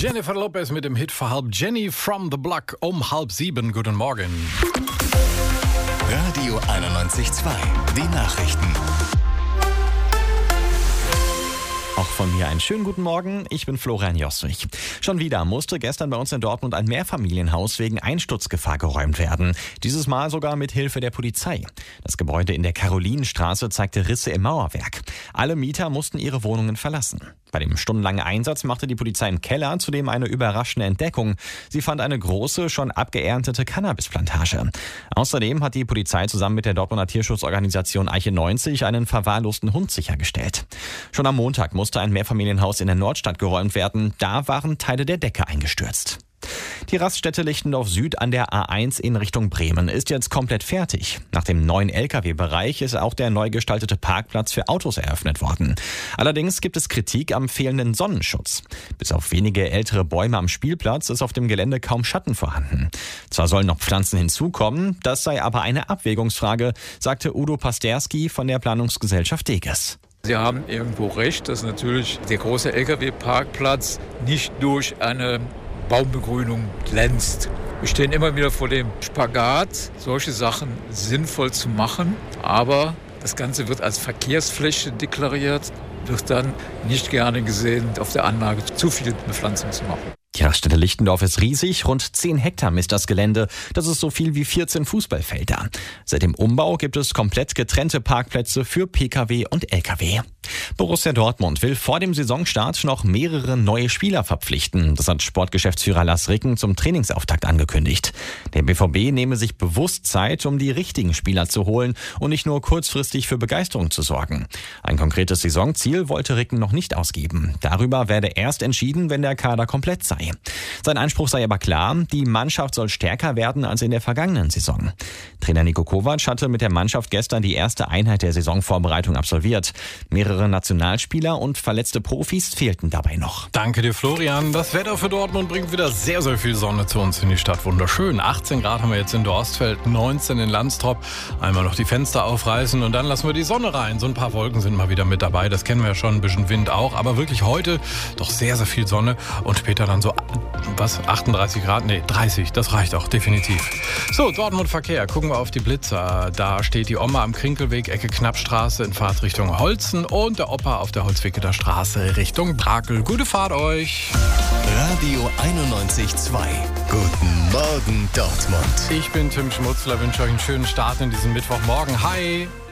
Jennifer Lopez mit dem Hit für halb Jenny from the Block um 6:30. Guten Morgen. Radio 91.2, die Nachrichten. Auch von mir einen schönen guten Morgen, ich bin Florian Jostrich. Schon wieder musste gestern bei uns in Dortmund ein Mehrfamilienhaus wegen Einsturzgefahr geräumt werden. Dieses Mal sogar mit Hilfe der Polizei. Das Gebäude in der Karolinenstraße zeigte Risse im Mauerwerk. Alle Mieter mussten ihre Wohnungen verlassen. Bei dem stundenlangen Einsatz machte die Polizei im Keller zudem eine überraschende Entdeckung. Sie fand eine große, schon abgeerntete Cannabisplantage. Außerdem hat die Polizei zusammen mit der Dortmunder Tierschutzorganisation Eiche 90 einen verwahrlosten Hund sichergestellt. Schon am Montag musste ein Mehrfamilienhaus in der Nordstadt geräumt werden. Da waren Teile der Decke eingestürzt. Die Raststätte Lichtendorf Süd an der A1 in Richtung Bremen ist jetzt komplett fertig. Nach dem neuen Lkw-Bereich ist auch der neu gestaltete Parkplatz für Autos eröffnet worden. Allerdings gibt es Kritik am fehlenden Sonnenschutz. Bis auf wenige ältere Bäume am Spielplatz ist auf dem Gelände kaum Schatten vorhanden. Zwar sollen noch Pflanzen hinzukommen, das sei aber eine Abwägungsfrage, sagte Udo Pasterski von der Planungsgesellschaft Deges. Sie haben irgendwo recht, dass natürlich der große Lkw-Parkplatz nicht durch eine Baumbegrünung glänzt. Wir stehen immer wieder vor dem Spagat, solche Sachen sinnvoll zu machen, aber das Ganze wird als Verkehrsfläche deklariert, wird dann nicht gerne gesehen, auf der Anlage zu viel Bepflanzung zu machen. Die Raststätte Lichtendorf ist riesig, rund 10 Hektar misst das Gelände. Das ist so viel wie 14 Fußballfelder. Seit dem Umbau gibt es komplett getrennte Parkplätze für Pkw und Lkw. Borussia Dortmund will vor dem Saisonstart noch mehrere neue Spieler verpflichten. Das hat Sportgeschäftsführer Lars Ricken zum Trainingsauftakt angekündigt. Der BVB nehme sich bewusst Zeit, um die richtigen Spieler zu holen und nicht nur kurzfristig für Begeisterung zu sorgen. Ein konkretes Saisonziel wollte Ricken noch nicht ausgeben. Darüber werde erst entschieden, wenn der Kader komplett sei. Sein Anspruch sei aber klar, die Mannschaft soll stärker werden als in der vergangenen Saison. Trainer Niko Kovac hatte mit der Mannschaft gestern die erste Einheit der Saisonvorbereitung absolviert. Mehrere Nationalspieler und verletzte Profis fehlten dabei noch. Danke dir, Florian. Das Wetter für Dortmund bringt wieder sehr, sehr viel Sonne zu uns in die Stadt. Wunderschön. 18 Grad haben wir jetzt in Dorstfeld, 19 in Landstrop. Einmal noch die Fenster aufreißen und dann lassen wir die Sonne rein. So ein paar Wolken sind mal wieder mit dabei. Das kennen wir ja schon, ein bisschen Wind auch. Aber wirklich heute doch sehr, sehr viel Sonne. Und später dann so 38 Grad? Nee, 30. Das reicht auch, definitiv. So, Dortmund Verkehr. Gucken wir auf die Blitzer. Da steht die Oma am Krinkelweg, Ecke Knappstraße in Fahrtrichtung Holzen und der Opa auf der Holzwickeler Straße Richtung Brakel. Gute Fahrt euch. Radio 91.2. Guten Morgen, Dortmund. Ich bin Tim Schmutzler, wünsche euch einen schönen Start in diesen Mittwochmorgen. Hi!